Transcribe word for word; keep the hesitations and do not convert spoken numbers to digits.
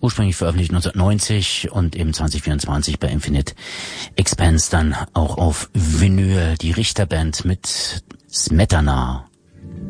ursprünglich veröffentlicht neunzehnhundertneunzig und eben zwanzig vierundzwanzig bei Infinite Expanse dann auch auf Vinyl. Die Richterband mit Smetana.